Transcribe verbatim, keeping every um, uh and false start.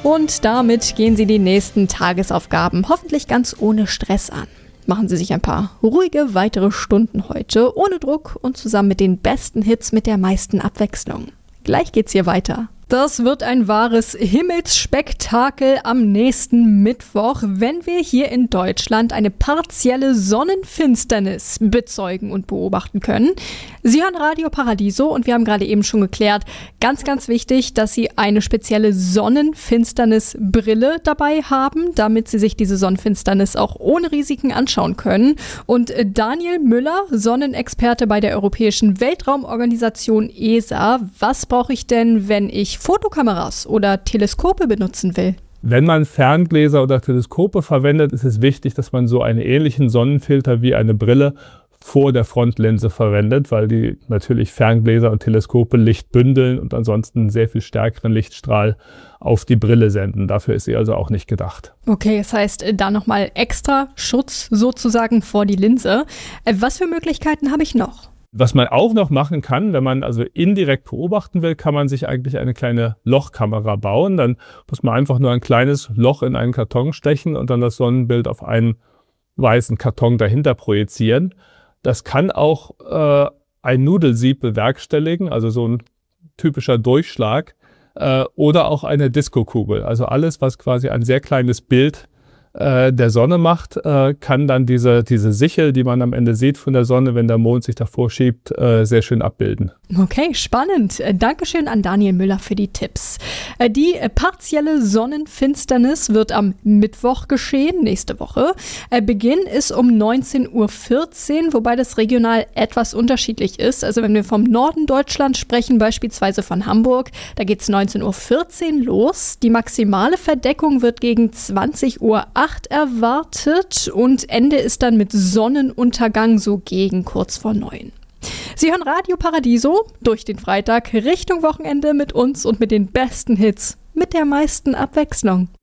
Und damit gehen Sie die nächsten Tagesaufgaben hoffentlich ganz ohne Stress an. Machen Sie sich ein paar ruhige weitere Stunden heute, ohne Druck und zusammen mit den besten Hits mit der meisten Abwechslung. Gleich geht's hier weiter. Das wird ein wahres Himmelsspektakel am nächsten Mittwoch, wenn wir hier in Deutschland eine partielle Sonnenfinsternis bezeugen und beobachten können. Sie hören Radio Paradiso und wir haben gerade eben schon geklärt, ganz, ganz wichtig, dass Sie eine spezielle Sonnenfinsternisbrille dabei haben, damit Sie sich diese Sonnenfinsternis auch ohne Risiken anschauen können. Und Daniel Müller, Sonnenexperte bei der Europäischen Weltraumorganisation E S A, was brauche ich denn, wenn ich Fotokameras oder Teleskope benutzen will? Wenn man Ferngläser oder Teleskope verwendet, ist es wichtig, dass man so einen ähnlichen Sonnenfilter wie eine Brille vor der Frontlinse verwendet, weil die natürlich Ferngläser und Teleskope Licht bündeln und ansonsten einen sehr viel stärkeren Lichtstrahl auf die Brille senden. Dafür ist sie also auch nicht gedacht. Okay, das heißt, da nochmal extra Schutz sozusagen vor die Linse. Was für Möglichkeiten habe ich noch? Was man auch noch machen kann, wenn man also indirekt beobachten will, kann man sich eigentlich eine kleine Lochkamera bauen. Dann muss man einfach nur ein kleines Loch in einen Karton stechen und dann das Sonnenbild auf einen weißen Karton dahinter projizieren. Das kann auch äh, ein Nudelsieb bewerkstelligen, also so ein typischer Durchschlag, äh, oder auch eine Diskokugel. Also alles, was quasi ein sehr kleines Bild der Sonne macht, kann dann diese, diese Sichel, die man am Ende sieht von der Sonne, wenn der Mond sich davor schiebt, sehr schön abbilden. Okay, spannend. Dankeschön an Daniel Müller für die Tipps. Die partielle Sonnenfinsternis wird am Mittwoch geschehen, nächste Woche. Beginn ist um neunzehn Uhr vierzehn, wobei das regional etwas unterschiedlich ist. Also wenn wir vom Norden Deutschlands sprechen, beispielsweise von Hamburg, da geht es neunzehn Uhr vierzehn los. Die maximale Verdeckung wird gegen zwanzig Uhr erwartet und Ende ist dann mit Sonnenuntergang so gegen kurz vor neun. Sie hören Radio Paradiso durch den Freitag Richtung Wochenende mit uns und mit den besten Hits, mit der meisten Abwechslung.